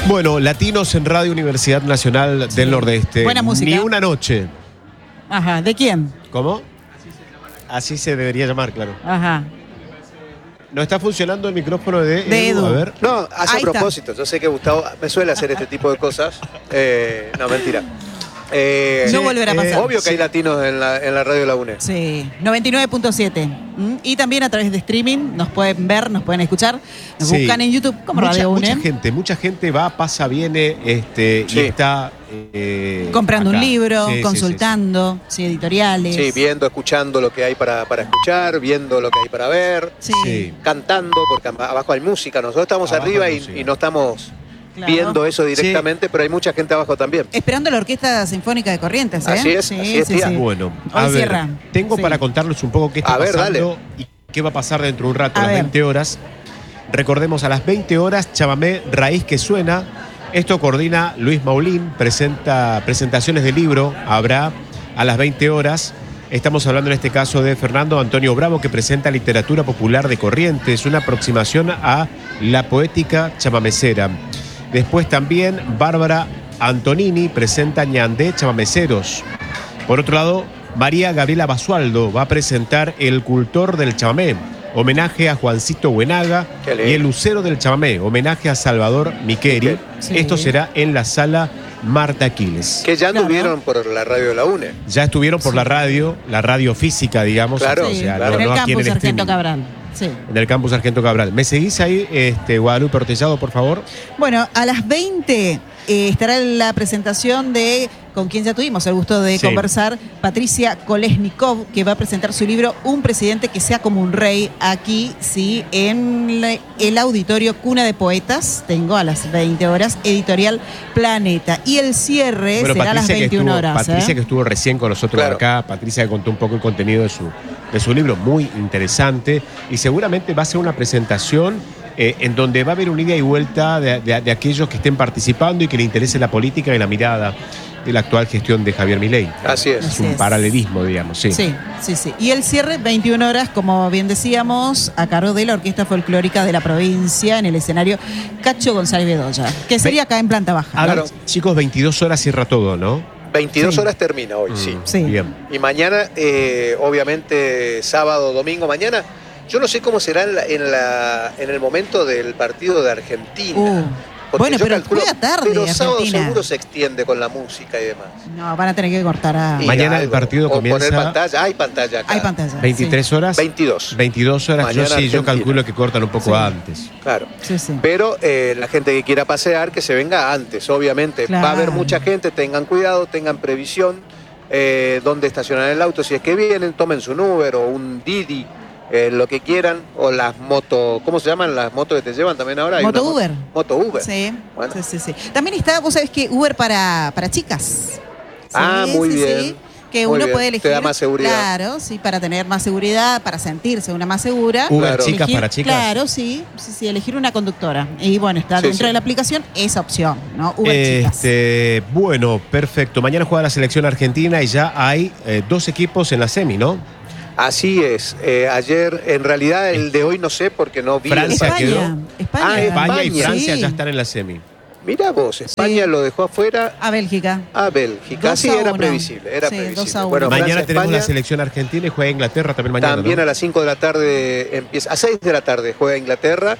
Bueno, Latinos en Radio Universidad Nacional del Nordeste. Buena música. Ni una noche. Ajá, ¿de quién? ¿Cómo? Así se debería llamar, claro. Ajá. ¿No está funcionando el micrófono de Edu? A ver. No, hace Ahí a propósito. Yo sé que Gustavo me suele hacer este tipo de cosas. No, mentira. No volverá a pasar. Obvio que hay latinos en la radio de la UNE. Sí, 99.7. Y también a través de streaming nos pueden ver, nos pueden escuchar. Nos Sí. buscan en YouTube como Radio UNE. Mucha gente va, pasa, viene Sí. y está Comprando acá. un libro, Sí, sí, consultando, sí, editoriales. Sí, viendo, escuchando lo que hay para escuchar, viendo lo que hay para ver, Sí. Sí. cantando, porque abajo hay música. Nosotros estamos Abajo arriba hay y música. no estamos Claro. viendo eso directamente, pero hay mucha gente abajo también. Esperando la Orquesta Sinfónica de Corrientes, ¿eh? Así es, Sí, así es, sí, tía. sí. Bueno, Hoy a ver, cierra. tengo Sí. para contarles un poco qué está A ver, pasando dale. y qué va a pasar dentro de un rato, A a las ver. 20 horas. Recordemos, a las 20 horas, Chamamé Raíz que Suena. Esto coordina Luis Maulín, presenta presentaciones de libro, habrá a las 20 horas. Estamos hablando en este caso de Fernando Antonio Bravo, que presenta Literatura Popular de Corrientes, una aproximación a la poética chamamecera. Después también Bárbara Antonini presenta Ñandé Chamameceros. Por otro lado, María Gabriela Basualdo va a presentar El Cultor del Chamamé, homenaje a Juancito Buenaga, Qué lindo. y El Lucero del Chamamé, homenaje a Salvador Miqueri. Sí. Esto será en la sala Marta Aquiles. Que ya Claro. anduvieron por la radio de la UNE. Ya estuvieron por la radio física, digamos. Claro, o Sí, sea, claro. en el no aquí en campus el Sargento streaming. Cabral. Sí. En el campus Sargento Cabral. ¿Me seguís ahí, Guadalupe Ortellado, por favor? Bueno, a las 20 estará la presentación de, con quien ya tuvimos el gusto de Sí. conversar, Patricia Kolesnikov, que va a presentar su libro Un presidente que sea como un rey, aquí, sí, en el auditorio Cuna de Poetas, tengo a las 20 horas, editorial Planeta. Y el cierre será a las 21 horas. Patricia que estuvo recién con nosotros Claro. acá, Patricia que contó un poco el contenido de su libro, muy interesante, y seguramente va a ser una presentación en donde va a haber un ida y vuelta de aquellos que estén participando y que le interese la política y la mirada de la actual gestión de Javier Milei. Así es. Es un es. paralelismo, digamos, sí. Sí, sí, sí. Y el cierre, 21 horas, como bien decíamos, a cargo de la Orquesta Folclórica de la provincia, en el escenario Cacho González Bedoya, que sería acá en planta baja. A ver, Claro. chicos, 22 horas cierra todo, ¿no? 22 Sí. horas termina hoy, sí. Sí. Bien. Y mañana, obviamente, sábado, domingo, mañana, yo no sé cómo será en el momento del partido de Argentina. Porque Bueno, yo pero calculo- juega tarde Pero sábado Argentina. seguro se extiende con la música y demás. No, van a tener que cortar a... Y Mañana el partido o comienza- poner pantalla, hay pantalla acá. Hay pantalla. 23 horas. 22. 22 horas, Mañana yo Argentina. calculo que cortan un poco Sí. antes. Claro. Sí, sí. Pero la gente que quiera pasear, que se venga antes, obviamente. Claro. Va a haber mucha gente, tengan cuidado, tengan previsión, dónde estacionar el auto, si es que vienen, tomen su Uber o un Didi, lo que quieran, o las motos, ¿cómo se llaman las motos que te llevan también ahora? Hay Moto una Uber. Moto Uber. Sí, Bueno. sí, sí, sí. También está, vos sabés que Uber para chicas. Ah, Sí, muy sí, bien. sí. Que Muy uno bien. puede Te elegir. da más seguridad. Claro, sí, para tener más seguridad, para sentirse una más segura. Uber Claro. chicas Elegir- para chicas. Claro, sí, sí, sí, elegir una conductora. Y bueno, está Sí, dentro sí. de la aplicación esa opción, ¿no? Uber chicas. Bueno, perfecto. Mañana juega la selección argentina y ya hay 2 equipos en la semi, ¿no? Así es. Ayer, en realidad, el de hoy no sé porque no vi. Francia España, quedó. España. Ah, España y España. Francia Sí. ya están en la semi. Mira vos, España lo dejó afuera A Bélgica. a Bélgica. 2 Sí, a era 1. previsible. Era Sí, previsible. 2 a 1. Bueno, Mañana Francia, tenemos España. la selección argentina y juega Inglaterra también mañana. También ¿no? a las 5 de la tarde empieza, a 6 de la tarde juega Inglaterra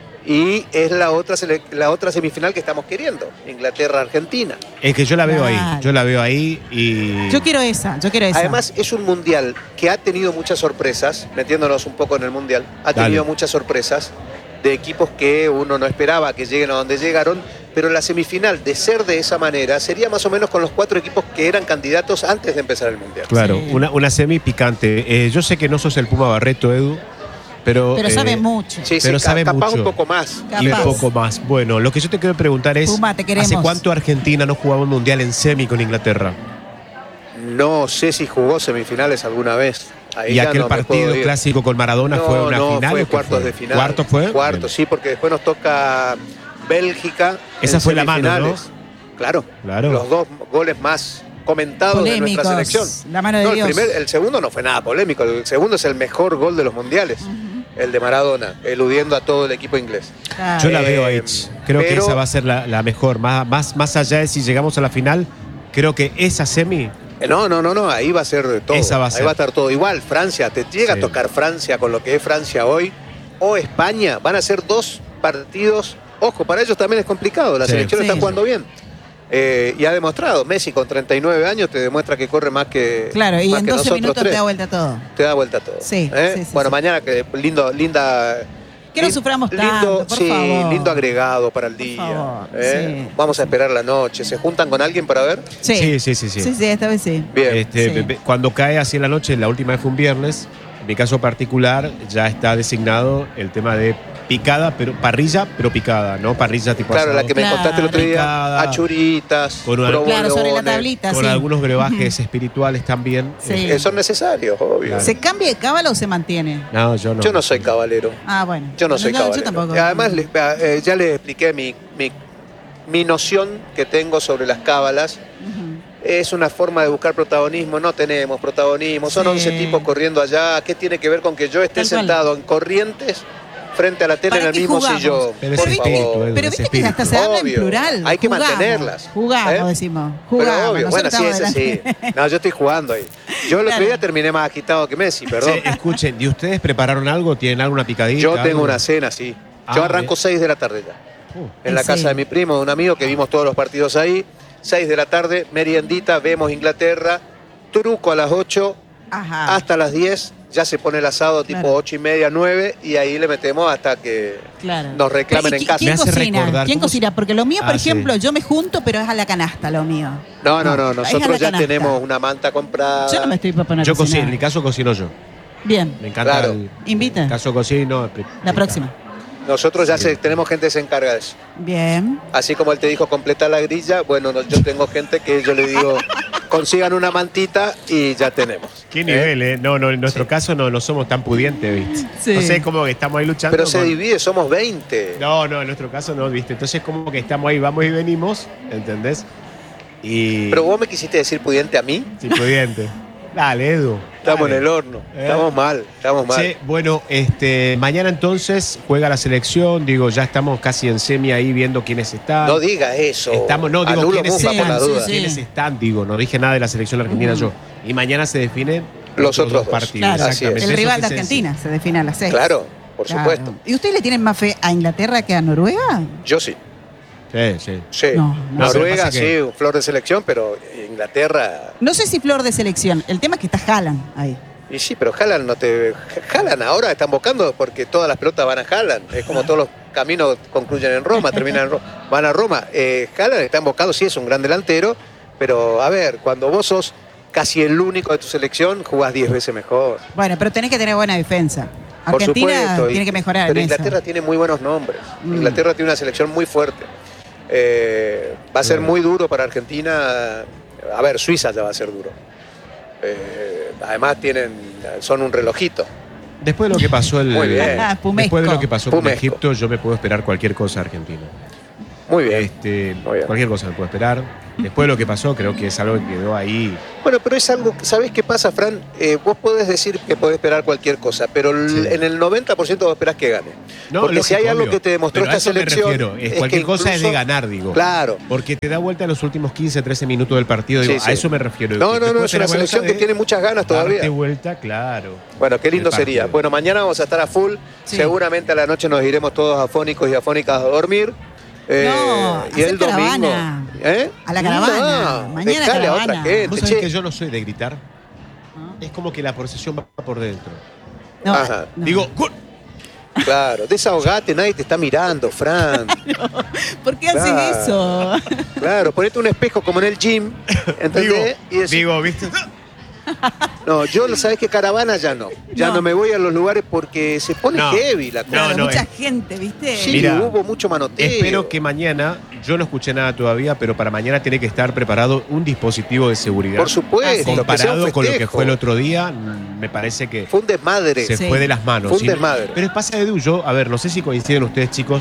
y es la otra semifinal que estamos queriendo, Inglaterra-Argentina. Es que yo la veo Claro. ahí. Yo la veo ahí y. Yo quiero esa. Además es un mundial que ha tenido muchas sorpresas, metiéndonos un poco en el mundial, ha Dale. tenido muchas sorpresas de equipos que uno no esperaba que lleguen a donde llegaron, pero la semifinal, de ser de esa manera, sería más o menos con los 4 equipos que eran candidatos antes de empezar el mundial. Claro, Sí. una semi picante. Yo sé que no sos el Puma Barreto, Edu, pero. Pero sabe mucho. Sí, Pero sabe capaz mucho. un poco más. Y un Capaz. poco más. Bueno, lo que yo te quiero preguntar es: Puma, te queremos. ¿hace cuánto Argentina no jugaba un mundial en semi con Inglaterra? No sé si jugó semifinales alguna vez. Ahí Y ya aquel no me puedo partido ir. clásico con Maradona fue una final. fue ¿o qué cuartos de final. ¿Cuarto fue? Cuarto, Bien. sí, porque después nos toca Bélgica. Esa en fue la mano, semifinales. Claro, Claro. los 2 goles más comentados de Polémicos. nuestra selección. La mano de No, Dios. el segundo no fue nada polémico, el segundo es el mejor gol de los mundiales. el de Maradona, eludiendo a todo el equipo inglés. Claro. Yo la veo ahí. Creo que pero- esa va a ser la mejor. Más allá de si llegamos a la final, creo que esa semi. No, ahí va a ser todo. Esa va a ahí ser. va a estar todo. Igual, Francia, te llega Sí. a tocar Francia con lo que es Francia hoy, o España, van a ser 2 partidos. Ojo, para ellos también es complicado, la Sí. selección Sí. está jugando bien. Y ha demostrado, Messi con 39 años te demuestra que corre más que Claro, y más en que 12 nosotros minutos tres. te da vuelta todo. Te da vuelta todo. Sí, ¿Eh? sí, sí, Bueno, sí. mañana que linda. Que no suframos tanto, por sí, favor. lindo agregado para el Por día. favor, ¿Eh? sí. Vamos a esperar la noche. ¿Se juntan con alguien para ver? Sí. Sí. Sí, esta vez sí. Bien. Sí. Cuando cae así en la noche, la última vez fue un viernes. En mi caso particular, ya está designado el tema de picada, pero parrilla, pero picada, ¿no? Parrilla tipo Claro, la asado. que me Claro. contaste el otro día. Picada. Achuritas, Con una- Claro, sobre la provolones, tablita, Con sí. algunos brebajes espirituales también. Sí. que son necesarios, obvio. Claro. ¿Se cambia de cábala o se mantiene? No, yo no. Yo no soy cabalero. Ah, bueno. Yo no soy cabalero. Yo tampoco. Y además, ya les expliqué mi noción que tengo sobre las cábalas. Ujú. Es una forma de buscar protagonismo. No tenemos protagonismo. Son Sí. 11 tipos corriendo allá. ¿Qué tiene que ver con que yo esté Tal cual. sentado en Corrientes frente a la tele ¿Para en el qué mismo jugamos? sillón? Pero es Por espíritu, favor. Edu. Pero ese viste que hasta se habla en Obvio. plural. Hay que Jugamos. mantenerlas. Jugamos, ¿Eh? decimos. Pero Jugamos. obvio, bueno, nosotros sí, estamos ese sí. delante. No, yo estoy jugando ahí. Yo el otro Claro. día terminé más agitado que Messi, perdón. Sí, escuchen, ¿y ustedes prepararon algo? ¿Tienen alguna picadita? Yo tengo algo? una cena, sí. Yo Ah, arranco bien. 6 de la tarde ya. En la Sí. casa de mi primo, de un amigo que vimos todos los partidos ahí. 6 de la tarde, meriendita, vemos Inglaterra. Truco a las 8 Ajá. hasta las 10. Ya se pone el asado tipo Claro. 8:30, 9. Y ahí le metemos hasta que Claro. nos reclamen Pero, en ¿y casa. ¿Quién Me hace cocina? recordar ¿Quién cómo cocina? Porque lo mío, por Ah, sí. ejemplo, yo me junto, pero es a la canasta lo mío. No, es a nosotros la ya canasta. tenemos una manta comprada. Yo no me estoy para poner a Yo cocino, cocinar. en mi caso cocino yo. Bien, Me encanta Claro. el invita. en caso cocino. La próxima. Nosotros ya Sí. tenemos gente que se encarga de eso. Bien. Así como él te dijo completar la grilla, bueno, yo tengo gente que yo le digo consigan una mantita y ya tenemos. Qué nivel, ¿eh? No, en nuestro caso no somos tan pudientes, ¿viste? Sí. No sé, como que estamos ahí luchando. Pero se con- divide, somos 20. No, en nuestro caso no, ¿viste? Entonces como que estamos ahí, vamos y venimos, ¿entendés? Y... Pero vos me quisiste decir pudiente a mí. Sí, pudiente. Dale, Edu. Estamos dale. en el horno. Estamos mal. Sí, bueno, mañana entonces juega la selección, digo, ya estamos casi en semi ahí viendo quiénes están. No diga eso. Digo, Anulo quiénes Mufa Sí, por la están, duda. sí. quiénes están, digo, no dije nada de la selección argentina yo. Y mañana se definen Los otros dos. partidos. Claro, exactamente. el Eso rival que de se Argentina se define a las 6. Claro, por Claro. supuesto. ¿Y ustedes le tienen más fe a Inglaterra que a Noruega? Yo sí. Sí, sí. Sí. No, no. Noruega, Pasa que- sí, flor de selección, pero Inglaterra. No sé si flor de selección. El tema es que está Haaland ahí. Y sí, pero Haaland no te. Haaland ahora están buscando porque todas las pelotas van a Haaland. Es como todos los caminos concluyen en Roma, terminan en Roma. Van a Roma. Haaland está embocado, sí, es un gran delantero, pero a ver, cuando vos sos casi el único de tu selección, jugás 10 veces mejor. Bueno, pero tenés que tener buena defensa. Por Argentina supuesto. tiene que mejorar Pero en eso. Inglaterra tiene muy buenos nombres. Mm. Inglaterra tiene una selección muy fuerte. Va a ser Bueno. muy duro para Argentina. A ver, Suiza ya va a ser duro. Además son un relojito. Después de lo que pasó Muy bien. Pumesco. después de lo que pasó con Pumesco. Egipto, yo me puedo esperar cualquier cosa de Argentina. Muy bien. Muy bien. Cualquier cosa me puedo esperar. Después de lo que pasó, creo que es algo que quedó ahí. Bueno, pero es algo, ¿sabés qué pasa, Fran? Vos podés decir que podés esperar cualquier cosa, pero Sí. en el 90% vos esperás que gane. No, Porque si lógico, hay algo obvio. que te demostró Pero a esta eso me selección. refiero. es Cualquier que cosa es de incluso- ganar, digo. Claro. Porque te da vuelta en los últimos 15, 13 minutos del partido. Digo, Sí, sí. a eso me refiero. No, Que no, después es te una da vuelta selección que de tiene muchas ganas todavía. darte vuelta, claro. Bueno, qué lindo El partido. sería. Bueno, mañana vamos a estar a full. Sí. Seguramente a la noche nos iremos todos afónicos y afónicas a dormir. No, y hacer el domingo. caravana. ¿Eh? A la caravana. No, Mañana dejale a caravana. otra gente. Vos sabés che. que yo no soy de gritar. ¿No? Es como que la procesión va por dentro. No, Ajá. no. Digo, ¡gol! Claro, desahogate, nadie te está mirando, Fran. ¿Por qué haces Claro. eso? Claro, ponete un espejo como en el gym, ¿entendés? Y decís, digo, ¿viste? no, yo, ¿sabés qué? Caravana ya no. Ya No. no me voy a los lugares porque se pone No. heavy la cosa. Claro, no, mucha es- gente, ¿viste? Sí, Mira, hubo mucho manoteo. Espero que mañana, yo no escuché nada todavía, pero para mañana tiene que estar preparado un dispositivo de seguridad. Por supuesto, que sea un Comparado con lo que festejo. fue el otro día, me parece que Fue un desmadre. se Sí. fue de las manos. Fue un ¿sí? desmadre. Pero pasa, Edu, yo, a ver, no sé si coinciden ustedes, chicos,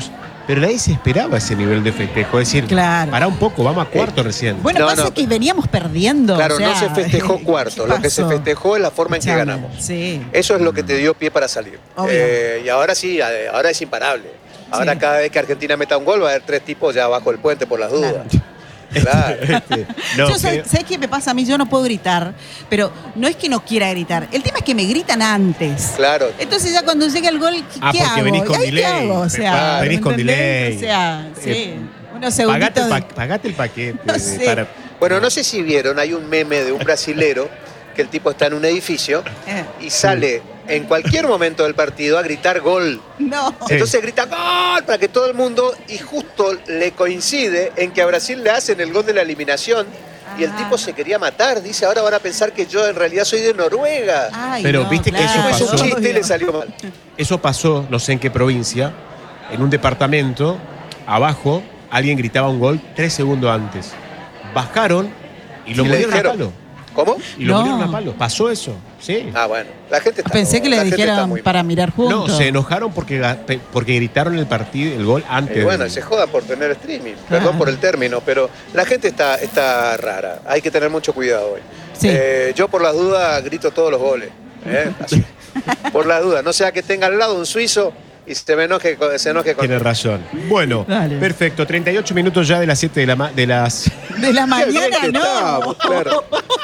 pero nadie se esperaba ese nivel de festejo. Es decir, Claro. pará un poco, vamos a cuarto recién. Bueno, No, pasa no. que veníamos perdiendo. Claro, o sea, no se festejó cuarto, ¿qué lo que se pasó? festejó es la forma en que Escuchame, ganamos. Sí. Eso es lo que te dio pie para salir. Obvio. Y ahora sí, ahora es imparable. Ahora Sí. cada vez que Argentina meta un gol va a haber 3 tipos ya abajo del puente por las dudas. Claro. No, Yo ¿sabes qué me pasa a mí? Yo no puedo gritar, pero no es que no quiera gritar. El tema es que me gritan antes. Claro. Entonces ya cuando llega el gol, ¿qué porque hago? venís con Ay, delay. ¿qué hago? O sea, Claro, venís con ¿entendés? delay. O sea, sí. Unos pagate, segunditos. pagate el paquete. No sé. Bueno, no sé si vieron, hay un meme de un brasilero que el tipo está en un edificio y sale en cualquier momento del partido a gritar gol. No. Sí. Entonces grita gol para que todo el mundo, y justo le coincide en que a Brasil le hacen el gol de la eliminación y el Ah. tipo se quería matar. Dice, ahora van a pensar que yo en realidad soy de Noruega. Ay, Pero no, viste que eso El tipo hizo un pasó. chiste y obvio. le salió mal. Eso pasó, no sé en qué provincia, en un departamento, abajo, alguien gritaba un gol 3 segundos antes. Bajaron y lo Y le molieron a dijeron, palo. ¿cómo? Y lo No. molieron a palo. Pasó eso, sí. Ah, bueno, la gente está Pensé que la le gente está dijeron muy para mirar No, juntos. se enojaron porque gritaron el partido, el gol antes. Y bueno, del- se joda por tener streaming. Claro. Perdón por el término, pero la gente está rara. Hay que tener mucho cuidado hoy. Sí. Yo por las dudas grito todos los goles. Así. Por las dudas. No sea que tenga al lado un suizo y se enoje con Tienes razón. Bueno, Dale. perfecto. 38 minutos ya de las 7 de las... De la Qué mañana, bien que no. estamos, claro.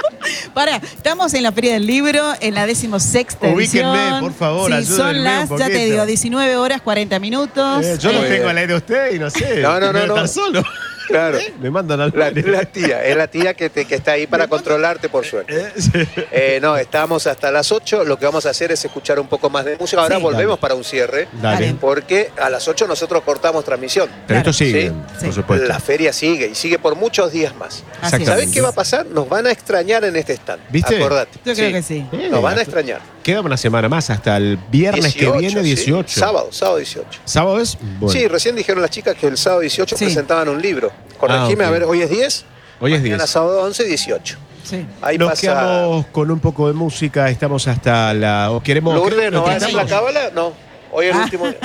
Pará, estamos en la Feria del Libro, en la 16ª Ubíquenme, edición. por favor, Sí, ayúdenme son un las, ya te poquito. digo, 19 horas 40 minutos. yo Muy lo tengo bien. al aire a usted y no sé. No, no, no, debe no. estar solo. Claro. Me mandan al La aire. tía, es la tía que está ahí para controlarte por suerte. Sí. No, estamos hasta las 8. Lo que vamos a hacer es escuchar un poco más de música. Ahora Sí. volvemos Dale. para un cierre. Dale. Porque a las 8 nosotros cortamos transmisión. Pero esto Claro. sigue, Sí. por supuesto. La feria sigue y sigue por muchos días más. Así es. ¿Sabés qué va a pasar? Nos van a extrañar en este stand. ¿Viste? Acordate. Yo creo que sí. Sí. Nos van a extrañar. Queda una semana más hasta el viernes que viene, 18. Sí. Sábado 18. ¿Sábado es? Bueno. Sí, recién dijeron las chicas que el sábado 18 Sí. presentaban un libro. Corregime, ok. a ver, hoy es 10. Hoy es Mañana 10. sábado 11, 18. Sí. Ahí Nos pasa. quedamos con un poco de música, estamos hasta la... ¿O queremos... ¿Lourdes no va a decir la estamos? cábala? No. Hoy es el último día.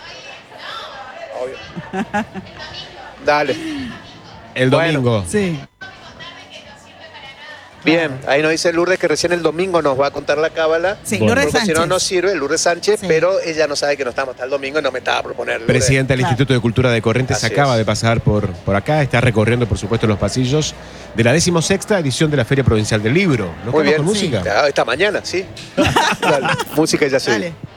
Obvio. Dale. El Bueno. domingo. Sí. Bien, ahí nos dice Lourdes que recién el domingo nos va a contar la cábala. Sí, Bueno. Lourdes Porque si no Sánchez. nos sirve, Lourdes Sánchez, Sí. pero ella no sabe que no estamos hasta el domingo y no me estaba proponiendo. Presidenta del Claro. Instituto de Cultura de Corrientes Así acaba es. de pasar por acá, está recorriendo por supuesto los pasillos de la 16ª edición de la Feria Provincial del Libro. ¿Nos Muy quedamos bien. con música? Esta mañana, sí. Dale, música ya se viene. Dale.